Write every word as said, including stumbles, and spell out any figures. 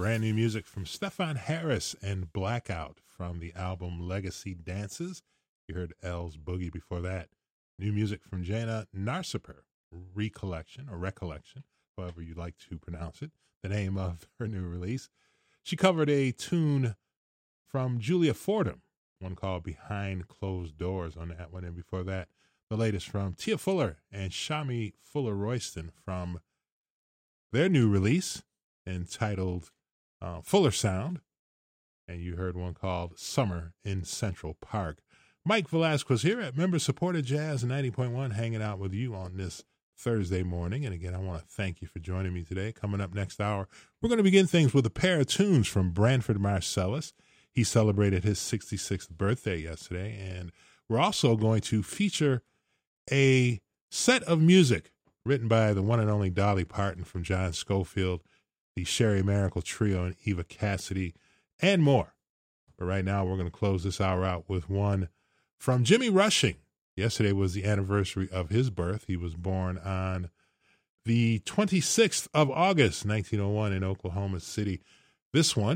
Brand new music from Stefan Harris and Blackout from the album Legacy Dances. You heard L's Boogie before that. New music from Jana Narsiper, Recollection or Recollection, however you like to pronounce it, the name of her new release. She covered a tune from Julia Fordham, one called Behind Closed Doors on that one. And before that, the latest from Tia Fuller and Shami Fuller-Royston from their new release entitled uh, Fuller Sound. And you heard one called Summer in Central Park. Mike Velasquez here at Member-Supported Jazz ninety point one, hanging out with you on this Thursday morning. And again, I want to thank you for joining me today. Coming up next hour, we're going to begin things with a pair of tunes from Branford Marsalis. He celebrated his sixty-sixth birthday yesterday. And we're also going to feature a set of music written by the one and only Dolly Parton from John Scofield, the Sherry Miracle Trio, and Eva Cassidy, and more. But right now, we're going to close this hour out with one from Jimmy Rushing. Yesterday was the anniversary of his birth. He was born on the twenty-sixth of August, nineteen oh one, in Oklahoma City. This one